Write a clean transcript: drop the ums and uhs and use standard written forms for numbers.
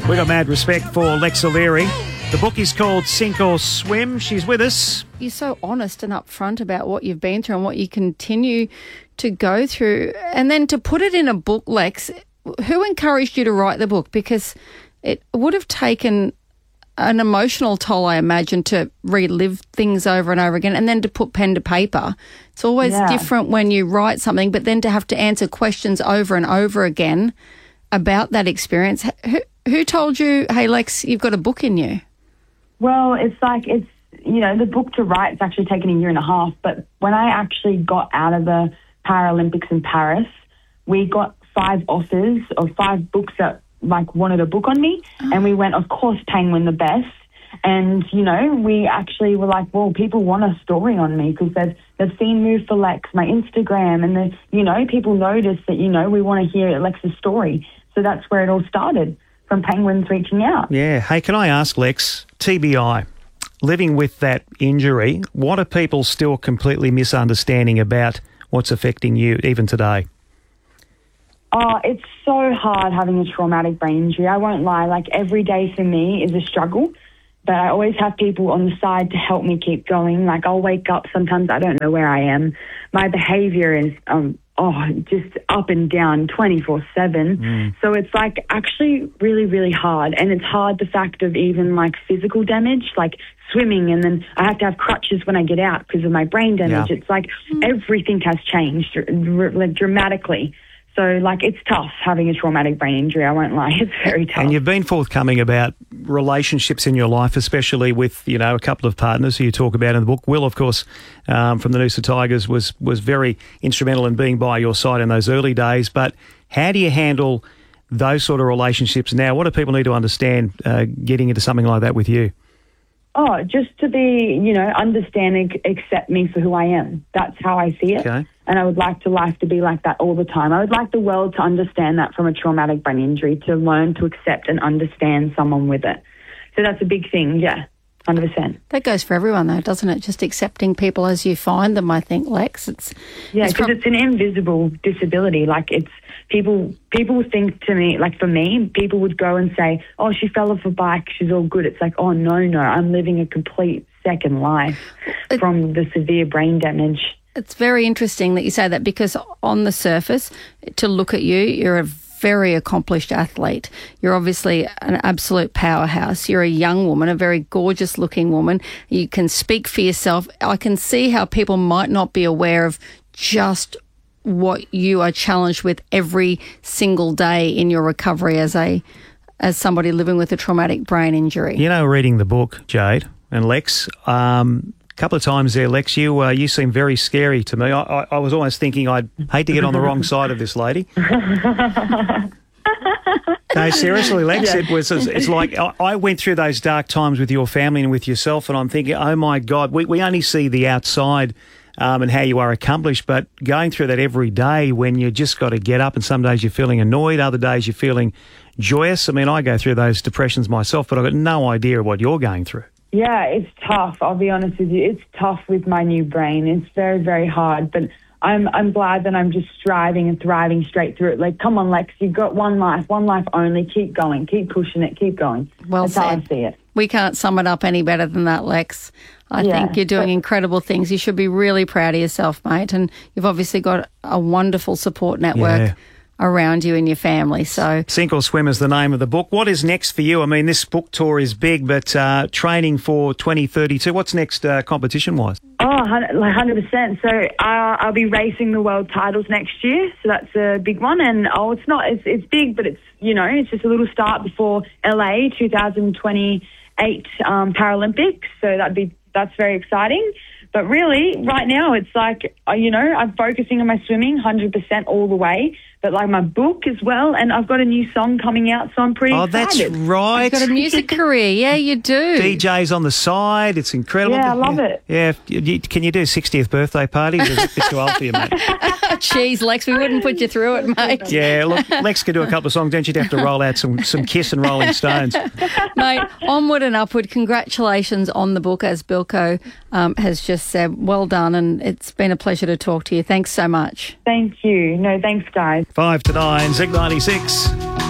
We got mad respect for Lex O'Leary. The book is called Sink or Swim. She's with us. You're so honest and upfront about what you've been through and what you continue to go through. And then to put it in a book, Lex, who encouraged you to write the book? Because it would have taken an emotional toll, I imagine, to relive things over and over again and then to put pen to paper. It's always different when you write something, but then to have to answer questions over and over again about that experience. Who told you, hey, Lex, you've got a book in you? Well, the book to write, it's actually taken a year and a half. But when I actually got out of the Paralympics in Paris, we got 5 authors of 5 books that wanted a book on me. And we went, of course, Penguin the best. And, we actually were like, well, people want a story on me because they've seen Move for Lex, my Instagram, and people notice that, we want to hear Lex's story. So that's where it all started, from Penguins reaching out. Yeah. Hey, can I ask, Lex, TBI, living with that injury, what are people still completely misunderstanding about what's affecting you even today? Oh, it's so hard having a traumatic brain injury. I won't lie. Every day for me is a struggle, but I always have people on the side to help me keep going. I'll wake up, sometimes I don't know where I am. My behavior is just up and down 24/7. So it's actually really, really hard. And it's hard the fact of even physical damage, like swimming, and then I have to have crutches when I get out because of my brain damage. Yeah. It's everything has changed dramatically. So, it's tough having a traumatic brain injury. I won't lie. It's very tough. And you've been forthcoming about relationships in your life, especially with, a couple of partners who you talk about in the book. Will, of course, from the Noosa Tigers was very instrumental in being by your side in those early days. But how do you handle those sort of relationships now? What do people need to understand getting into something like that with you? Oh, just to be, understand and accept me for who I am. That's how I see it. Okay. And I would like life to be like that all the time. I would like the world to understand that from a traumatic brain injury, to learn to accept and understand someone with it. So that's a big thing, 100%. That goes for everyone, though, doesn't it? Just accepting people as you find them, I think, Lex. Because it's an invisible disability. It's people think to me, for me, people would go and say, oh, she fell off a bike, she's all good. It's oh, no, I'm living a complete second life from the severe brain damage. It's very interesting that you say that, because on the surface, to look at you, you're a very accomplished athlete. You're obviously an absolute powerhouse. You're a young woman, a very gorgeous looking woman. You can speak for yourself. I can see how people might not be aware of just what you are challenged with every single day in your recovery as somebody living with a traumatic brain injury. Reading the book, Jade and Lex, couple of times there, Lex, you seem very scary to me. I was almost thinking I'd hate to get on the wrong side of this lady. No, seriously, Lex, it's like I went through those dark times with your family and with yourself, and I'm thinking, oh my God, we only see the outside and how you are accomplished, but going through that every day when you just got to get up, and some days you're feeling annoyed, other days you're feeling joyous. I mean, I go through those depressions myself, but I've got no idea what you're going through. Yeah, it's tough. I'll be honest with you. It's tough with my new brain. It's very, very hard. But I'm glad that I'm just striving and thriving straight through it. Come on, Lex, you've got one life only. Keep going, keep pushing it, keep going. Well That's said. how I see it. We can't sum it up any better than that, Lex. I think you're doing incredible things. You should be really proud of yourself, mate. And you've obviously got a wonderful support network around you and your family. So Sink or Swim is the name of the book. What is next for you? I mean, this book tour is big, but training for 2032, what's next competition-wise? Oh, 100%. So I'll be racing the world titles next year. So that's a big one. And it's big, but it's, it's just a little start before LA 2028 Paralympics. So that's very exciting. But really, right now, it's I'm focusing on my swimming 100% all the way. But my book as well, and I've got a new song coming out, so I'm pretty excited. Oh, that's right. You've got a music career. Yeah, you do. DJs on the side. It's incredible. Yeah, I love it. Yeah. Can you do a 60th birthday party? It's too old for you, mate. Jeez, Lex, we wouldn't put you through it, mate. Yeah, look, Lex could do a couple of songs. Then she'd have to roll out some Kiss and Rolling Stones. Mate, onward and upward. Congratulations on the book, as Bilko has just said. Well done, and it's been a pleasure to talk to you. Thanks so much. Thank you. No, thanks, guys. 5 to 9, Zig 96.